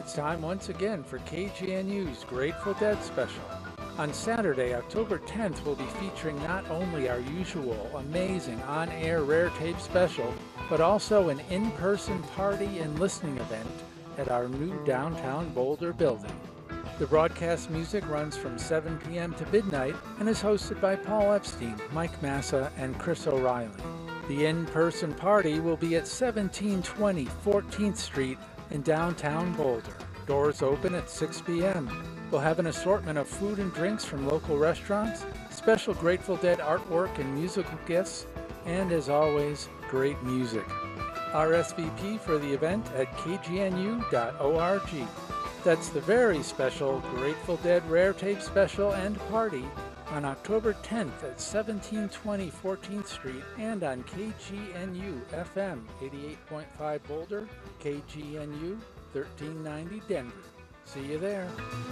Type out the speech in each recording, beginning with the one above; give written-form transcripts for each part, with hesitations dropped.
It's time once again for KGNU's Grateful Dead special. On Saturday, October 10th, we'll be featuring not only our usual amazing on-air rare tape special, but also an in-person party and listening event at our new downtown Boulder building. The broadcast music runs from 7 p.m. to midnight and is hosted by Paul Epstein, Mike Massa, and Chris O'Reilly. The in-person party will be at 1720 14th Street in downtown Boulder. Doors open at 6 p.m. We'll have an assortment of food and drinks from local restaurants, special Grateful Dead artwork and musical gifts, and as always, great music. RSVP for the event at kgnu.org. That's the very special Grateful Dead Rare Tape Special and Party on October 10th at 1720 14th Street and on KGNU FM 88.5 Boulder, KGNU 1390 Denver. See you there.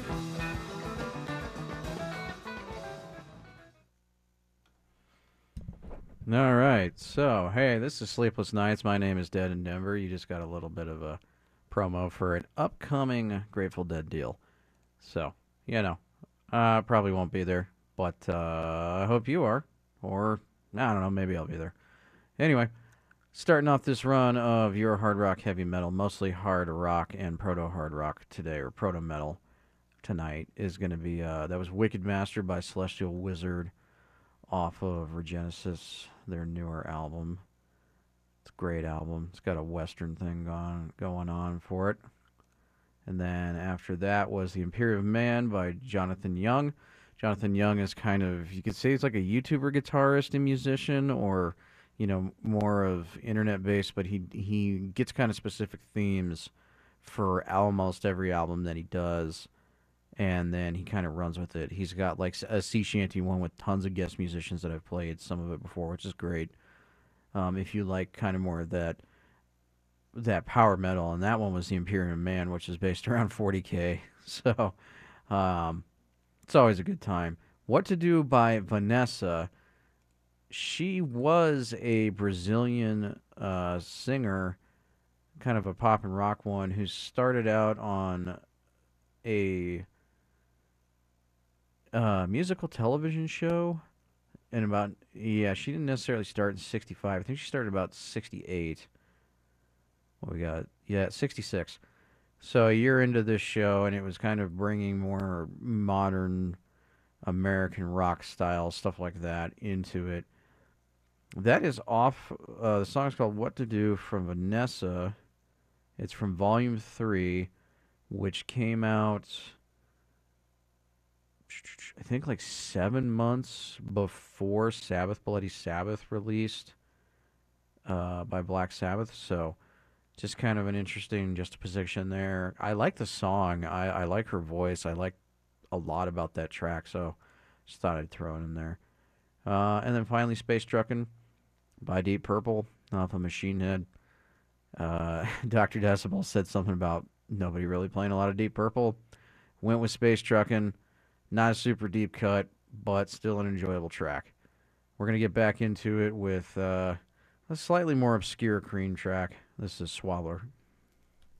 All right. So, hey, this is Sleepless Nights. My name is Dead in Denver. You just got a little bit of a promo for an upcoming Grateful Dead deal. So, probably won't be there, but I hope you are. Or, I don't know, maybe I'll be there. Anyway, starting off this run of your hard rock heavy metal, mostly hard rock and proto-hard rock today, or proto-metal tonight, is going to be, that was Wicked Master by Celestial Wizard off of Regenesis, their newer album. It's a great album. It's got a Western thing going on for it. And then after that was The Imperium of Man by Jonathan Young. Jonathan Young is kind of, you could say he's like a YouTuber guitarist and musician, or, more of internet-based, but he gets kind of specific themes for almost every album that he does, and then he kind of runs with it. He's got like a sea shanty one with tons of guest musicians that I've played some of it before, which is great. If you like kind of more of that power metal, and that one was The Imperium Man, which is based around 40K. So it's always a good time. What to Do by Vanessa. She was a Brazilian singer, kind of a pop and rock one, who started out on a musical television show. And she didn't necessarily start in 65. I think she started about 68. What we got? Yeah, 66. So a year into this show, and it was kind of bringing more modern American rock style, stuff like that, into it. That is off, the song's called What to Do from Vanessa. It's from Volume 3, which came out, I think, like 7 months before Sabbath, Bloody Sabbath released by Black Sabbath. So just kind of an interesting juxtaposition there. I like the song. I like her voice. I like a lot about that track, so just thought I'd throw it in there. And then finally, Space Truckin' by Deep Purple off of Machine Head. Dr. Decibel said something about nobody really playing a lot of Deep Purple. Went with Space Truckin'. Not a super deep cut, but still an enjoyable track. We're going to get back into it with a slightly more obscure Cream track. This is Swaller.